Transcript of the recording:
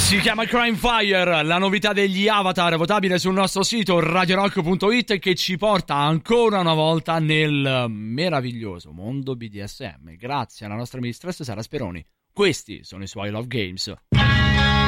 Si chiama Crime Fire, la novità degli Avatar, votabile sul nostro sito radiorock.it, che ci porta ancora una volta nel meraviglioso mondo BDSM. Grazie alla nostra mistress Sara Speroni. Questi sono i suoi Love Games.